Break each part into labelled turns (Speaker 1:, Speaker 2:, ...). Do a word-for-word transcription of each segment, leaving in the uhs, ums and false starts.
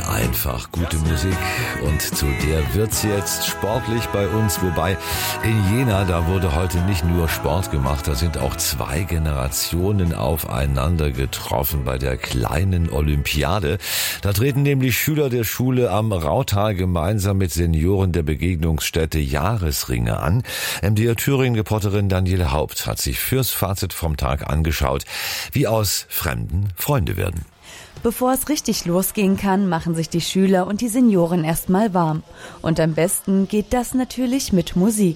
Speaker 1: einfach gute Musik und zu der wird's jetzt sportlich bei uns, wobei in Jena, da wurde heute nicht nur Sport gemacht, da sind auch zwei Generationen aufeinander getroffen bei der kleinen Olympiade. Da treten nämlich Schüler der Schule am Rautal gemeinsam mit Senioren der Begegnungsstätte Jahresringe an. M D R Thüringen-Reporterin Daniele Haupt hat sich fürs Fazit vom Tag angeschaut, wie aus Fremden Freunde werden.
Speaker 2: Bevor es richtig losgehen kann, machen sich die Schüler und die Senioren erstmal warm. Und am besten geht das natürlich mit Musik.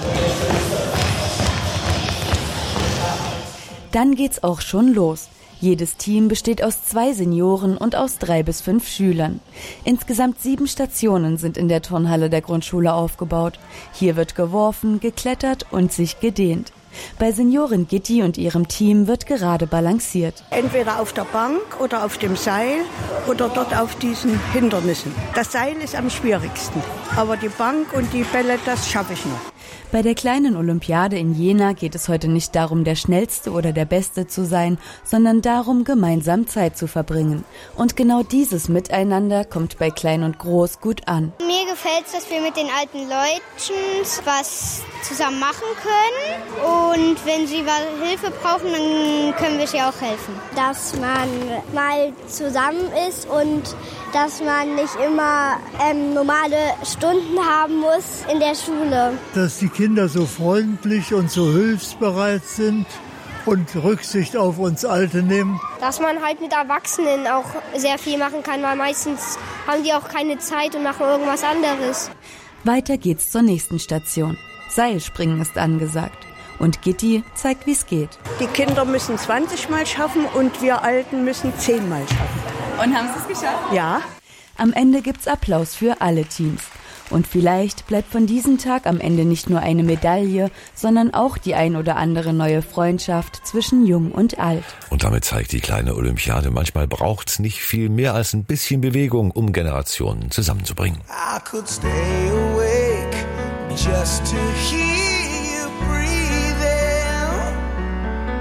Speaker 2: Dann geht's auch schon los. Jedes Team besteht aus zwei Senioren und aus drei bis fünf Schülern. Insgesamt sieben Stationen sind in der Turnhalle der Grundschule aufgebaut. Hier wird geworfen, geklettert und sich gedehnt. Bei Seniorin Gitti und ihrem Team wird gerade balanciert.
Speaker 3: Entweder auf der Bank oder auf dem Seil oder dort auf diesen Hindernissen. Das Seil ist am schwierigsten, aber die Bank und die Bälle, das schaffe ich noch.
Speaker 2: Bei der kleinen Olympiade in Jena geht es heute nicht darum, der Schnellste oder der Beste zu sein, sondern darum, gemeinsam Zeit zu verbringen. Und genau dieses Miteinander kommt bei Klein und Groß gut an.
Speaker 4: Mir gefällt es, dass wir mit den alten Leuten was zusammen machen können. Und wenn sie Hilfe brauchen, dann können wir sie auch helfen.
Speaker 5: Dass man mal zusammen ist und dass man nicht immer ähm, normale Stunden haben muss in der Schule.
Speaker 6: Dass die Kinder so freundlich und so hilfsbereit sind und Rücksicht auf uns Alte nehmen.
Speaker 4: Dass man halt mit Erwachsenen auch sehr viel machen kann, weil meistens haben die auch keine Zeit und machen irgendwas anderes.
Speaker 2: Weiter geht's zur nächsten Station. Seilspringen ist angesagt. Und Gitti zeigt, wie's geht.
Speaker 3: Die Kinder müssen zwanzig Mal schaffen und wir Alten müssen zehn Mal schaffen.
Speaker 2: Und haben sie es geschafft?
Speaker 3: Ja.
Speaker 2: Am Ende gibt's Applaus für alle Teams. Und vielleicht bleibt von diesem Tag am Ende nicht nur eine Medaille, sondern auch die ein oder andere neue Freundschaft zwischen Jung und Alt.
Speaker 1: Und damit zeigt die kleine Olympiade, manchmal braucht's nicht viel mehr als ein bisschen Bewegung, um Generationen zusammenzubringen.
Speaker 7: I could stay awake just to hear